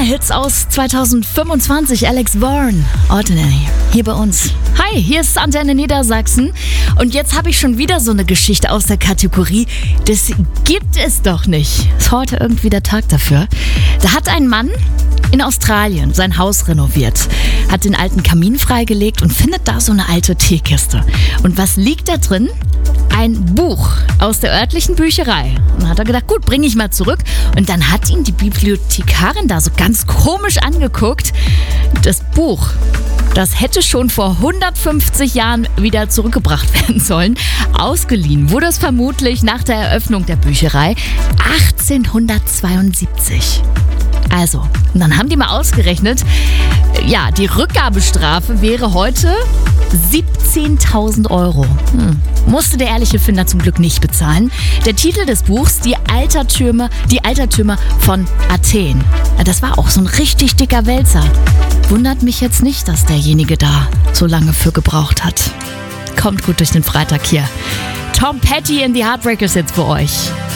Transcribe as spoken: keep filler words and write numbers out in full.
Sommerhits aus zweitausendfünfundzwanzig. Alex Warren, Ordinary, hier bei uns. Hi, hier ist Antenne Niedersachsen. Und jetzt habe ich schon wieder so eine Geschichte aus der Kategorie, das gibt es doch nicht. Ist heute irgendwie der Tag dafür. Da hat ein Mann in Australien sein Haus renoviert, hat den alten Kamin freigelegt und findet da so eine alte Teekiste. Und was liegt da drin? Ein Buch aus der örtlichen Bücherei. Und dann hat er gedacht, gut, bringe ich mal zurück. Und dann hat ihn die Bibliothekarin da so ganz komisch angeguckt. Das Buch, das hätte schon vor hundertfünfzig Jahren wieder zurückgebracht werden sollen. Ausgeliehen wurde es vermutlich nach der Eröffnung der Bücherei achtzehnhundertzweiundsiebzig. Also, und dann haben die mal ausgerechnet, ja, die Rückgabestrafe wäre heute siebzehntausend Euro. Hm. Musste der ehrliche Finder zum Glück nicht bezahlen. Der Titel des Buchs, Die Altertümer, die Altertümer von Athen. Ja, das war auch so ein richtig dicker Wälzer. Wundert mich jetzt nicht, dass derjenige da so lange für gebraucht hat. Kommt gut durch den Freitag hier. Tom Petty in die Heartbreakers jetzt für euch.